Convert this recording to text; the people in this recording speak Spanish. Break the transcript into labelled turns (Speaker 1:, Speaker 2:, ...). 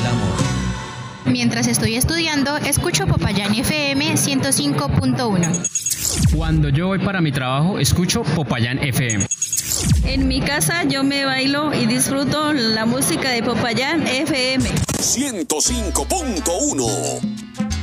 Speaker 1: amor.
Speaker 2: Mientras estoy estudiando, escucho Popayán FM 105.1.
Speaker 3: Cuando yo voy para mi trabajo, escucho Popayán FM.
Speaker 4: En mi casa yo me bailo y disfruto la música de Popayán FM.
Speaker 5: 105.1